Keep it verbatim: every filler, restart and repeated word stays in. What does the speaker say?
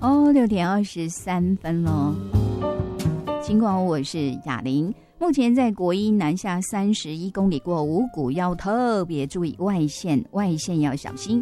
哦，六点二十三分了。尽管我是雅玲，目前在国一南下三十一公里过五股，要特别注意外线，外线要小心。